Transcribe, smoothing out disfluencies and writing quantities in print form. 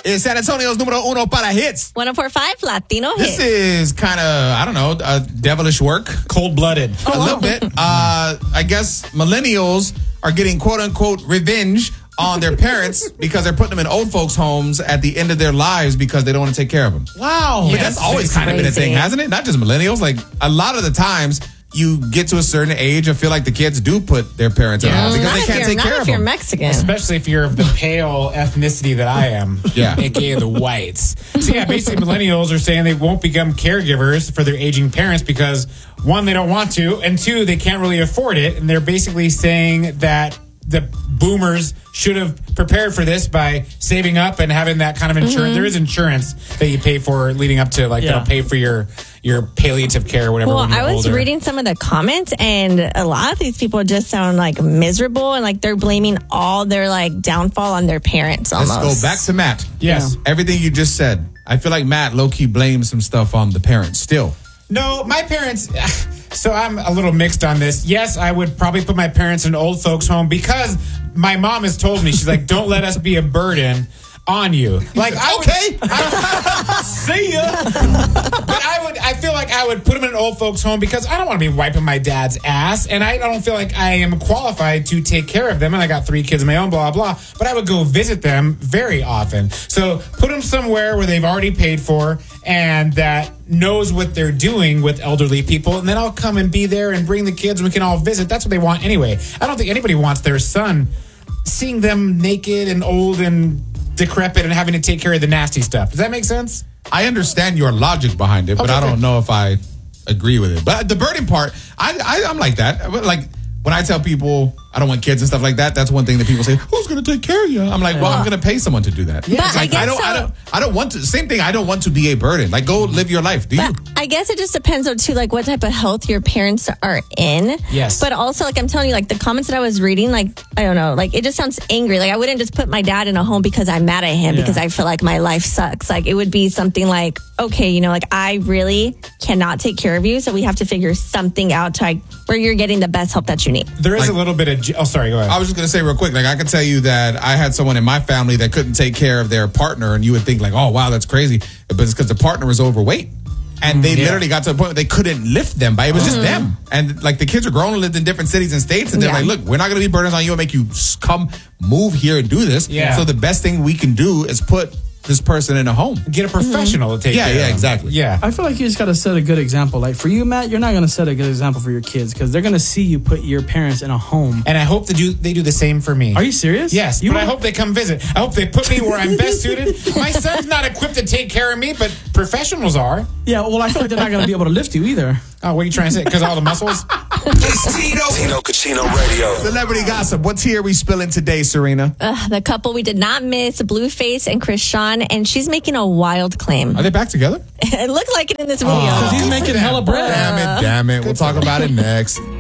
is San Antonio's número uno para hits. 104.5 Latino This Hits. is kind of, I don't know, devilish work. Cold-blooded. A little bit. I guess millennials are getting quote-unquote revenge on their parents because they're putting them in old folks' homes at the end of their lives because they don't want to take care of them. Wow. But that's always kind of been a thing, hasn't it? Not just millennials. Like, a lot of the times, you get to a certain age and feel like the kids do put their parents in because they can't take care of them. Not if you're Mexican. Especially if you're of the pale ethnicity that I am, aka the whites. So yeah, basically millennials are saying they won't become caregivers for their aging parents because, one, they don't want to, and two, they can't really afford it. And they're basically saying that the boomers should have prepared for this by saving up and having that kind of insurance. There is insurance that you pay for leading up to, like, that'll pay for your palliative care or whatever. Well, when you're I was older. reading some of the comments, and a lot of these people just sound like miserable, and like they're blaming all their like downfall on their parents. Almost. Let's go back to Matt. Yes. Everything you just said. I feel like Matt low-key blames some stuff on the parents still. No, my parents. So I'm a little mixed on this. Yes, I would probably put my parents in an old folks' home because my mom has told me, she's like, don't let us be a burden on you. Like, Okay. See ya. But I feel like I would put them in an old folks' home because I don't want to be wiping my dad's ass, and I don't feel like I am qualified to take care of them. And I got 3 kids of my own, blah, blah. But I would go visit them very often. So put them somewhere where they've already paid for and that knows what they're doing with elderly people, and then I'll come and be there and bring the kids and we can all visit. That's what they want anyway. I don't think anybody wants their son seeing them naked and old and decrepit and having to take care of the nasty stuff. Does that make sense? I understand your logic behind it, but I don't know if I agree with it. But the burden part, I'm like that. Like, when I tell people I don't want kids and stuff like that, that's one thing that people say, who's going to take care of you? I'm like, well, I'm going to pay someone to do that. Yeah. But like, I don't want to. Same thing. I don't want to be a burden. Like, go live your life. Do you? I guess it just depends on too, like what type of health your parents are in. Yes. But also, like I'm telling you, like the comments that I was reading, like I don't know, like it just sounds angry. Like I wouldn't just put my dad in a home because I'm mad at him because I feel like my life sucks. Like it would be something like, okay, you know, like I really cannot take care of you, so we have to figure something out to like where you're getting the best help that you need. There is a little bit of... Oh, sorry, go ahead. I was just going to say real quick, like I can tell you that I had someone in my family that couldn't take care of their partner, and you would think like, oh, wow, that's crazy. But it's because the partner was overweight. And they literally got to the point where they couldn't lift them, but it was just them. And like the kids are grown and lived in different cities and states, and they're like, look, we're not going to be burdens on you and make you come move here and do this. Yeah. So the best thing we can do is put this person in a home. Get a professional to take care of them. Exactly. Yeah. I feel like you just got to set a good example. Like for you, Matt, you're not going to set a good example for your kids because they're going to see you put your parents in a home. And I hope they do the same for me. Are you serious? Yes, but I hope they come visit. I hope they put me where I'm best suited. My son's not equipped to take care of me, but professionals are. Yeah, well, I feel like they're not going to be able to lift you either. Oh, what are you trying to say? Because all the muscles? It's Tino Cucino Radio. Celebrity gossip. What tea are we spilling today, Serena? The couple we did not miss, Blueface and Krishan, and she's making a wild claim. Are they back together? It looks like it in this video. Because he's making hella bread. Damn it. We'll talk about it next.